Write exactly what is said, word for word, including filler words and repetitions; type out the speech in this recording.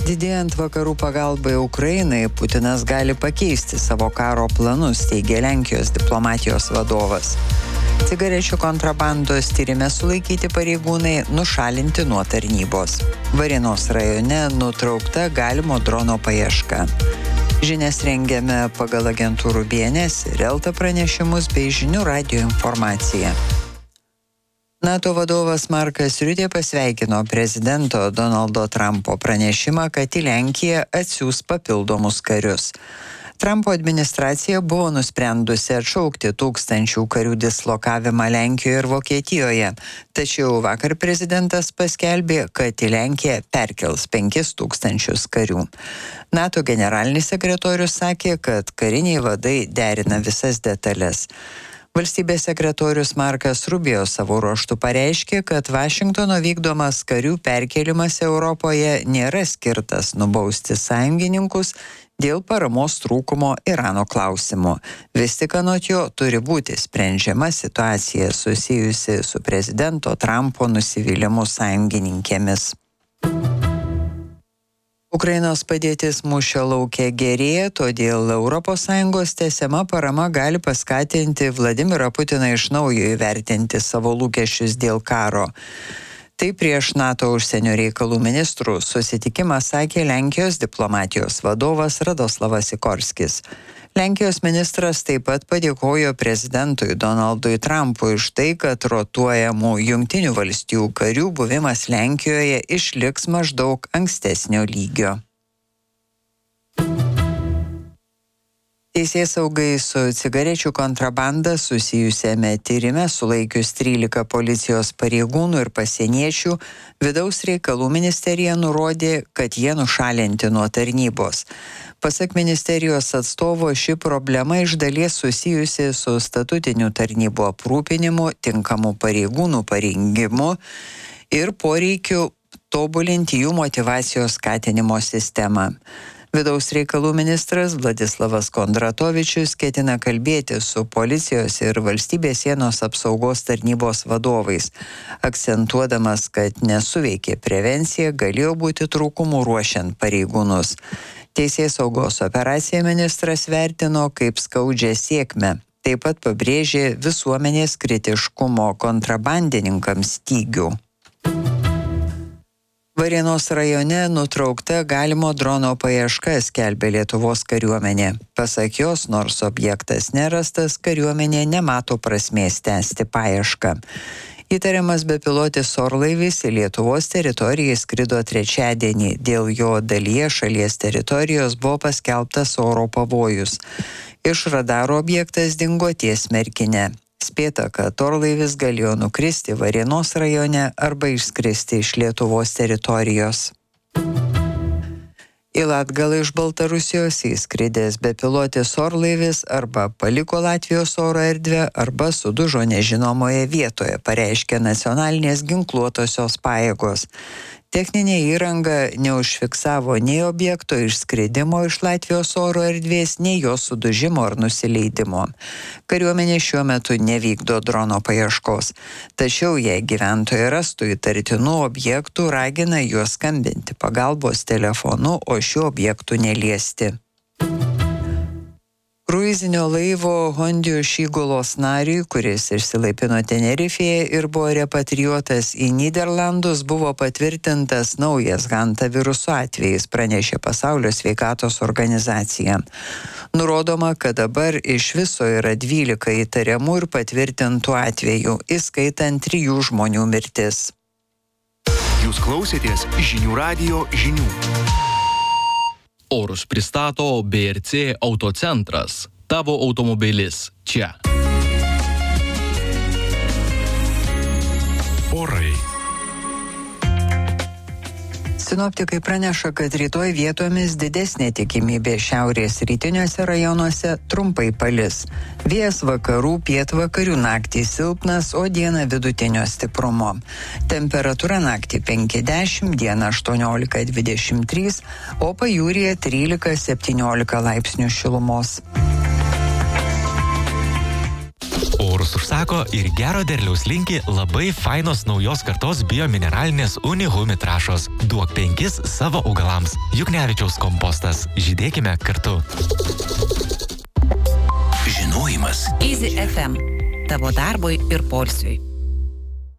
Didėjant vakarų pagalbai Ukrainai, Putinas gali pakeisti savo karo planus, teigia Lenkijos diplomatijos vadovas. Cigarečių kontrabandos tyrime sulaikyti pareigūnai nušalinti nuo tarnybos. Varėnos rajone nutraukta galimo drono paieška. Žinias rengiame pagal agentūrų B N S ir Elta pranešimus bei žinių radijo informaciją. NATO vadovas Markas Riutė pasveikino prezidento Donaldo Trumpo pranešimą, kad į Lenkiją atsiųs papildomus karius. Trumpo administracija buvo nusprendusi atšaukti tūkstančių karių dislokavimą Lenkijoje ir Vokietijoje, tačiau vakar prezidentas paskelbė, kad į Lenkiją perkels penkis tūkstančius karių. NATO generalinis sekretorius sakė, kad kariniai vadai derina visas detalės. Valstybės sekretorius Markas Rubio savo ruožtu pareiškė, kad Vašingtono vykdomas karių perkėlimas Europoje nėra skirtas nubausti sąjungininkus dėl paramos trūkumo Irano klausimu. Vis tik anot jo turi būti sprendžiama situacija susijusi su prezidento Trumpo nusivylimu sąjungininkėmis. Ukrainos padėtis mūšio lauke gerėja, todėl Europos Sąjungos tęsiama parama gali paskatinti Vladimirą Putiną iš naujo įvertinti savo lūkesčius dėl karo. Tai prieš NATO užsienio reikalų ministrų susitikimą sakė Lenkijos diplomatijos vadovas Radoslavas Sikorskis. Lenkijos ministras taip pat padėkojo prezidentui Donaldui Trumpui už tai, kad rotuojamų Jungtinių valstijų karių buvimas Lenkijoje išliks maždaug ankstesnio lygio. Teisėsaugai su cigarečių kontrabanda susijusiame tyrime sulaikius trylika policijos pareigūnų ir pasieniečių, vidaus reikalų ministerija nurodė, kad jie nušalinti nuo tarnybos. Pasak ministerijos atstovo, ši problema iš dalies susijusi su statutinių tarnybų aprūpinimu, tinkamų pareigūnų parengimu ir poreikiu tobulinti jų motyvacijos skatinimo sistemą. Vidaus reikalų ministras Vladislavas Kondratovičius ketina kalbėti su policijos ir valstybės sienos apsaugos tarnybos vadovais, akcentuodamas, kad nesuveikė prevencija, galėjo būti trūkumų ruošiant pareigūnus. Teisėsaugos operaciją ministras vertino kaip skaudžią sėkmę. Taip pat pabrėžė visuomenės kritiškumo kontrabandininkams stygių. Varėnos rajone nutraukta galimo drono paieška, skelbė Lietuvos kariuomenė. Pasak jos, nors objektas nerastas, kariuomenė nemato prasmės tęsti paiešką. Įtariamas bepilotis orlaivis į Lietuvos teritoriją skrido trečiadienį. Dėl jo dalyje šalies teritorijos buvo paskelbtas oro pavojus. Iš radaro objektas dingo ties Merkine. Spėta, kad orlaivis galėjo nukristi Varėnos rajone arba išskristi iš Lietuvos teritorijos. Į Latgalą iš Baltarusijos įskridęs bepilotis orlaivis arba paliko Latvijos oro erdvę arba sudužo nežinomoje vietoje, pareiškė nacionalinės ginkluotosios pajėgos. Techninė įranga neužfiksavo nei objekto išskridimo iš Latvijos oro erdvės, nei jo sudužimo ar nusileidimo. Kariuomenė šiuo metu nevykdo drono paieškos. Tačiau jei gyventojai rastų įtartinų objektų, ragina juos skambinti pagalbos telefonu, o šių objektų neliesti. Kruizinio laivo Hondius įgulos nariui, kuris išsilaipino Tenerifėje ir buvo repatrijuotas į Nyderlandus, buvo patvirtintas naujas hantaviruso atvejis, pranešė Pasaulio sveikatos organizacija. Nurodoma, kad dabar iš viso yra dvylika įtariamų ir patvirtintų atvejų, įskaitant trijų žmonių mirtis. Jūs klausėtės žinių radijo žinių. Orus pristato B R C Autocentras. Tavo automobilis čia. Orai. Sinoptikai praneša, kad rytoj vietomis didesnė tikimybė šiaurės rytiniuose rajonuose trumpai palis. Vėjas vakarų pietvakarių naktį silpnas, o dieną vidutinio stiprumo. Temperatūra naktį penki dešimt, dieną aštuoniolika dvidešimt trys, o pajūryje trylika septyniolika laipsnių šilumos. Norus užsako ir gero derliaus linki labai fainos naujos kartos biomineralinės Unihumi trąšos. Duok penkis savo augalams. Juknevičiaus kompostas. Žydėkime kartu. Žinojimas. Easy F M. Tavo darbui ir poilsiui.